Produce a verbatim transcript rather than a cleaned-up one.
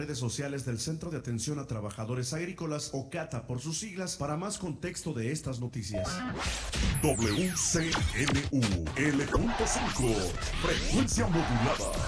redes sociales del Centro de Atención a Trabajadores Agrícolas, o CATA por sus siglas, para más contexto de estas noticias. W C N U L punto cinco, frecuencia modulada.